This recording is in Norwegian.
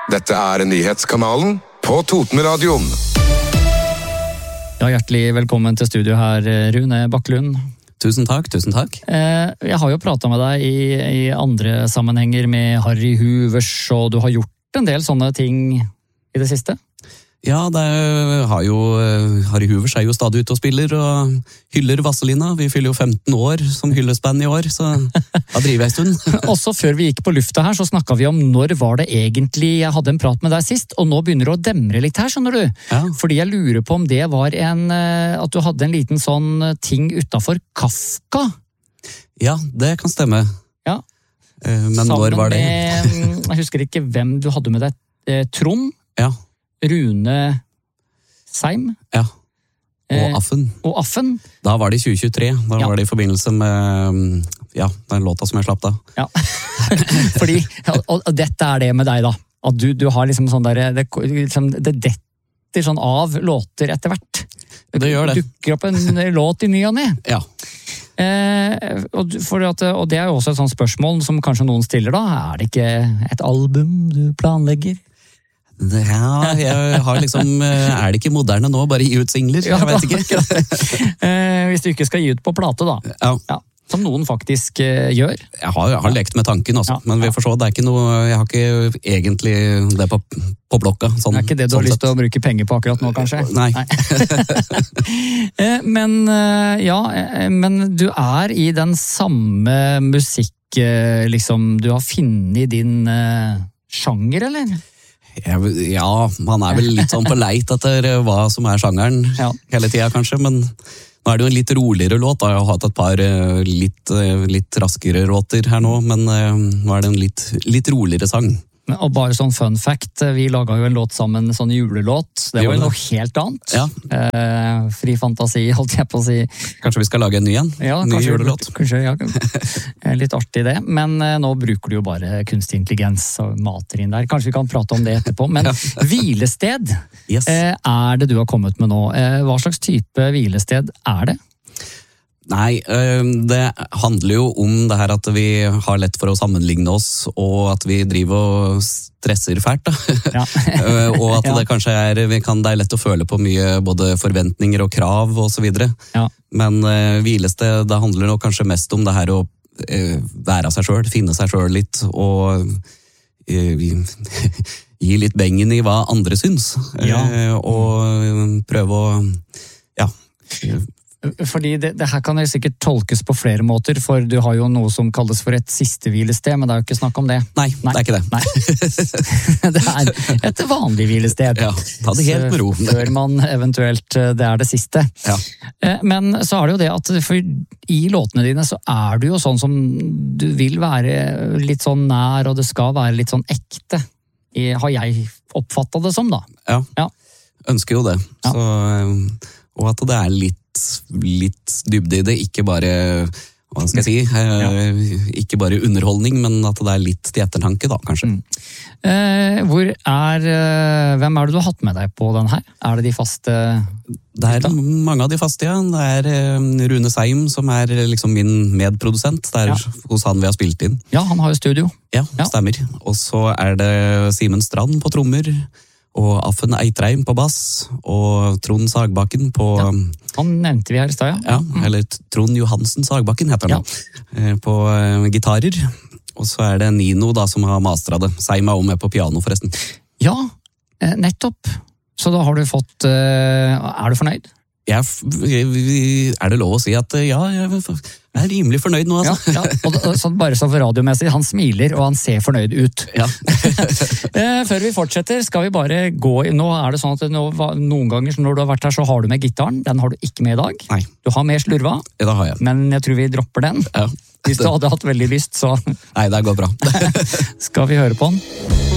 Dette nyhetskanalen på Totenradioen. Ja, hjertelig velkommen til studio her, Rune Bakkelund. Tusen takk. Jeg har jo pratet med deg i andre sammenhenger med Harry Hoovers, og du har gjort en del sånne ting i det siste. Ja, Harry Hoovers er jo stadig ute og spiller og hyller Vazelina. Vi fyller jo 15 år som hyllesband i år, så da driver jeg en stund. Også før vi gikk på lufta her, så snakket vi om når var det egentlig jeg hadde en prat med deg sist, og nå begynner det å demre litt her, skjønner du? Ja. Fordi jeg lurer på om det var at du hadde en liten sånn ting utenfor Kafka. Ja, det kan stemme. Ja. Men når var det? Jeg husker ikke hvem du hadde med deg. Trond? Ja. Rune Seim? Ja. Og Affen. Da var det i 2023. Da var det i forbindelse med den låta som jeg slapp da. Ja, fordi, og dette er det med deg da. At du har liksom sånn der, det detter sånn av låter etter hvert. Det gjør det. Dukker opp en låt i ny og ned. Ja. Og det er jo også et sånt spørsmål som kanskje noen stiller da. Er det ikke et album du planlegger? Ja, jeg har liksom, er det ikke moderne nå, bare gi ut singler? Jeg vet ikke. Hvis du ikke skal gi ut på plate da. Ja. Som noen faktisk gjør. Jeg har lekt med tanken også, men vi får se, det er ikke noe, jeg har ikke egentlig det på blokka. Sånn, det er ikke det du har lyst til å bruke penger på akkurat nå, kanskje? Nei. Men du er i den samme musikk, liksom, du har funnet din sjanger, eller? Ja, man er vel litt sånn på leit etter hva som er sjangeren hele tiden kanskje, men nå er det jo en litt roligere låt. Jeg har hatt et par litt raskere låter her nå, men nå er det en litt roligere sang. Og bare sånn fun fact, vi laget jo en låt sammen, en sånn julelåt. Det var jo noe helt annet. Ja. Fri fantasi, holdt jeg på å si. Kanskje vi skal lage en ny en? Ja, ny julelåt? Kanskje, litt artig det. Men nå bruker du jo bare kunstig intelligens og mater inn der. Kanskje vi kan prate om det etterpå. Men hvilested er det du har kommet med nå. Hva slags type hvilested er det? Nei, det handler jo om det her at vi har lett for å sammenligne oss, og at vi driver og stresser fælt da. Ja. Og at det kanskje det er lett å føle på mye både forventninger og krav og så videre. Ja. Men hvilested, det handler nok kanskje mest om det her å være seg selv, finne seg selv litt, og gi litt bengen i hva andre syns. Og prøve å Fordi det her kan jo sikkert tolkes på flere måter, for du har jo noe som kalles for et siste hvilested, men det er jo ikke snakk om det. Nei, det er ikke det. Nei. Det er et vanlig hvilested. Ja, ta det helt med ro. Før man eventuelt, det er det siste. Ja. Men så er det jo det at i låtene dine så er du jo sånn som du vil være litt sånn nær, og det skal være litt sånn ekte. Har jeg oppfattet det som da? Ja. Ønsker jo det. Ja. Og at det er litt dybde i det, ikke bare, hva skal jeg si, ikke bare underholdning, men at det er litt til ettertanke da, kanskje. Hvem er det du har hatt med deg på den her? Er det de faste? Det er mange av de faste, ja. Det er Rune Seim som er liksom min medprodusent. Det er hos han vi har spilt inn. Ja, han har jo studio. Ja, stemmer. Og så er det Simen Strand på trommer, og Affen Eitreim på bass, og Trond Sagbakken på... Han nevnte vi her i sted, ja. Eller Trond Johansen Sagbakken heter han på gitarer. Og så er det Nino da som har mastret det. Seim er også med på piano forresten. Ja, nettopp. Så da har du fått... Er du fornøyd? Er det lov å si at jeg er rimelig fornøyd nå, altså. Og bare så for radiomessig, han smiler og han ser fornøyd ut. Ja. Før vi fortsetter, skal vi bare gå i... Nå er det sånn at noen ganger når du har vært her, så har du med gitaren. Den har du ikke med i dag. Nei. Du har med slurva. Ja, det har jeg. Men jeg tror vi dropper den. Ja. Hvis du hadde hatt veldig lyst, så... Nei, det går bra. Skal vi høre på den?